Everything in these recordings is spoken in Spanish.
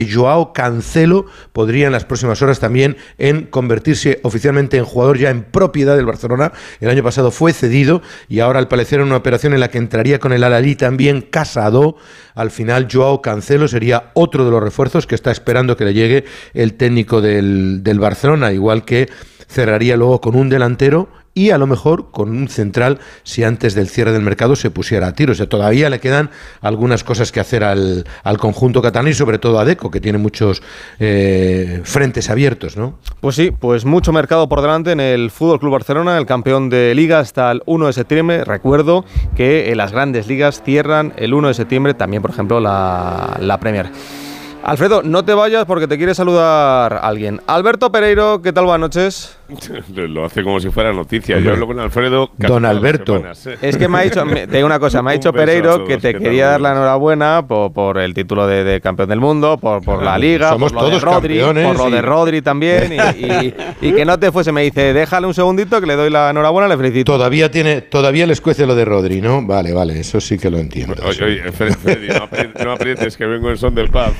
Joao Cancelo podría en las próximas horas también convertirse oficialmente en jugador ya en propiedad del Barcelona. El año pasado fue cedido y ahora al parecer en una operación en la que entraría con el Al-Ahly también Casado. Al final Joao Cancelo sería otro de los refuerzos que está esperando que le llegue el técnico del Barcelona, igual que cerraría luego con un delantero y a lo mejor con un central si antes del cierre del mercado se pusiera a tiro. O sea, todavía le quedan algunas cosas que hacer al conjunto catalán y sobre todo a Deco, que tiene muchos frentes abiertos, ¿no? Pues sí, pues mucho mercado por delante en el FC Barcelona, el campeón de Liga, hasta el 1 de septiembre. Recuerdo que las grandes ligas cierran el 1 de septiembre, también por ejemplo la Premier. Alfredo, no te vayas porque te quiere saludar alguien. Alberto Pereiro, ¿qué tal? Buenas noches. Lo hace como si fuera noticia. Yo hablo con Alfredo. Don Alberto. Semanas, ¿eh? Es que me ha dicho, te digo una cosa, me ha dicho Pereiro que te quería dar la enhorabuena por el título de campeón del mundo, por la Liga, somos por lo todos de Rodri, campeones, por lo de Rodri también, y que no te fuese. Me dice, déjale un segundito que le doy la enhorabuena, le felicito. Todavía les cuece lo de Rodri, ¿no? Vale, eso sí que lo entiendo. Oye, Freddy, no aprietes que vengo en son del pub.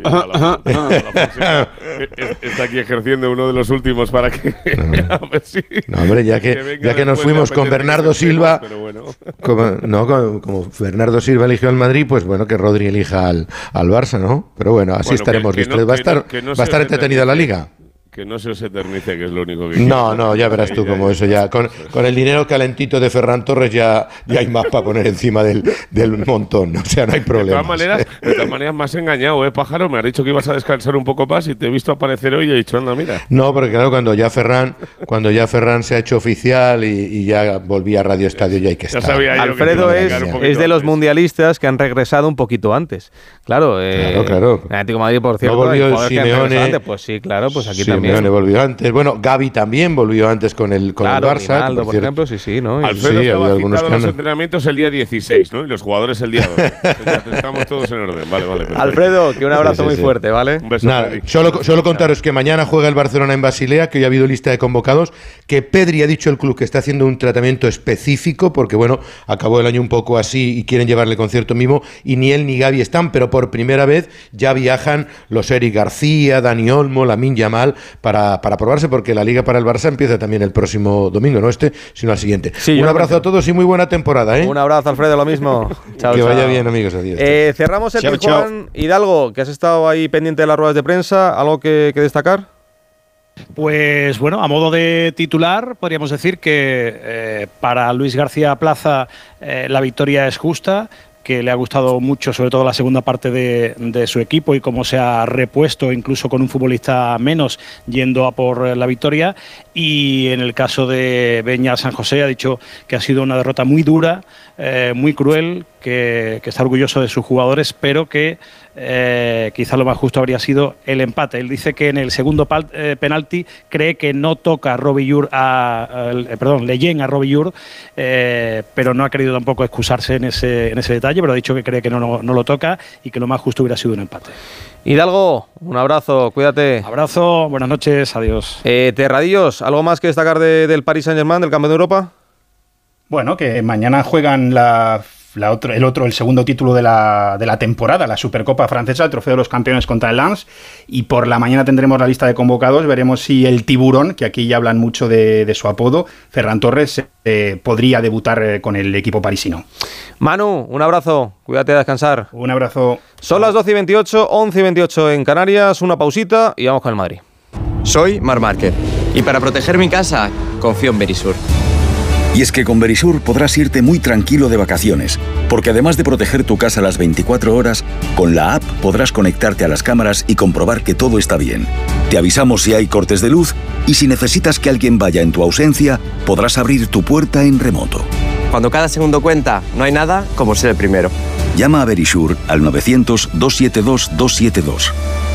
Está aquí ejerciendo uno de los últimos para que a ver si no, hombre, ya que nos fuimos con Bernardo Silva, bueno. como Bernardo Silva eligió al Madrid, pues bueno, que Rodri elija al Barça, ¿no? Pero bueno, así estaremos listos. Va a estar entretenida la Liga. Que no se os eternice, que es lo único que No, ya verás tú como eso ya. Con el dinero calentito de Ferran Torres ya hay más para poner encima del montón. O sea, no hay problema. De todas maneras me has engañado, pájaro. Me has dicho que ibas a descansar un poco más y te he visto aparecer hoy y he dicho, anda, mira. No, porque claro, cuando ya Ferran se ha hecho oficial y ya volvía a Radio Estadio, ya hay que estar. Alfredo es de los mundialistas que han regresado un poquito antes. Claro. Claro. Atlético de Madrid, por cierto. No volvió el Simeone. Pues sí, claro, pues aquí también. Simeone volvió antes. Bueno, Gavi también volvió antes con el Barça. Ronaldo, por ejemplo, sí, ¿no? Alfredo estaba citado en los entrenamientos el día 16, ¿no? Y los jugadores el día 12. Estamos todos en orden. Vale. Perfecto. Alfredo, que un abrazo muy fuerte, ¿vale? Un beso. Nada, solo contaros que mañana juega el Barcelona en Basilea, que hoy ha habido lista de convocados, que Pedri ha dicho el club que está haciendo un tratamiento específico, porque bueno, acabó el año un poco así y quieren llevarle con cierto mimo, y ni él ni Gavi están, pero por primera vez ya viajan los Eric García, Dani Olmo, Lamine Yamal para probarse, porque la Liga para el Barça empieza también el próximo domingo, no sino al siguiente. Sí, un abrazo a todos y muy buena temporada, ¿eh? Un abrazo, Alfredo, lo mismo. Chao, que vaya bien, amigos, adiós. Cerramos el Pijuán. Hidalgo, que has estado ahí pendiente de las ruedas de prensa, ¿algo que destacar? Pues bueno, a modo de titular podríamos decir que para Luis García Plaza la victoria es justa, que le ha gustado mucho, sobre todo la segunda parte de su equipo y cómo se ha repuesto, incluso con un futbolista menos, yendo a por la victoria. Y en el caso de Beñat San José ha dicho que ha sido una derrota muy dura, muy cruel, que está orgulloso de sus jugadores, pero que quizá lo más justo habría sido el empate. Él dice que en el segundo penalti cree que no toca Leyen a Robillur, pero no ha querido tampoco excusarse en ese detalle, pero ha dicho que cree que no lo toca y que lo más justo hubiera sido un empate. Hidalgo, un abrazo, cuídate. Abrazo, buenas noches, adiós. Terradillos, ¿algo más que destacar del Paris Saint-Germain, del campeón de Europa? Bueno, que mañana juegan el segundo título de la temporada, la Supercopa francesa, el Trofeo de los Campeones contra el Lens, y por la mañana tendremos la lista de convocados. Veremos si el Tiburón, que aquí ya hablan mucho de su apodo, Ferran Torres, podría debutar con el equipo parisino. Manu, un abrazo, cuídate a descansar. Un abrazo. Son las 12:28, 11:28 en Canarias, una pausita y vamos con el Madrid. Soy Marc Márquez y para proteger mi casa confío en Verisur. Y es que con Verisur podrás irte muy tranquilo de vacaciones, porque además de proteger tu casa las 24 horas, con la app podrás conectarte a las cámaras y comprobar que todo está bien. Te avisamos si hay cortes de luz y si necesitas que alguien vaya en tu ausencia, podrás abrir tu puerta en remoto. Cuando cada segundo cuenta, no hay nada como ser el primero. Llama a Verisur al 900-272-272.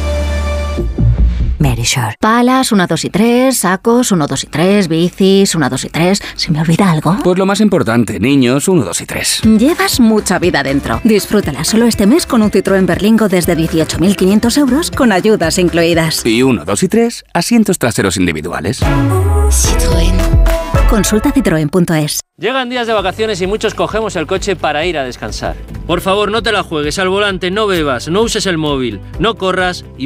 Verisur. Palas, 1, 2 y 3, sacos, 1, 2 y 3, bicis, 1, 2 y 3. ¿Se me olvida algo? Pues lo más importante, niños, 1, 2 y 3. Llevas mucha vida dentro. Disfrútala solo este mes con un Citroën Berlingo desde 18.500 euros con ayudas incluidas. Y 1, 2 y 3, asientos traseros individuales. Citroën. Consulta citroen.es. Llegan días de vacaciones y muchos cogemos el coche para ir a descansar. Por favor, no te la juegues al volante, no bebas, no uses el móvil, no corras y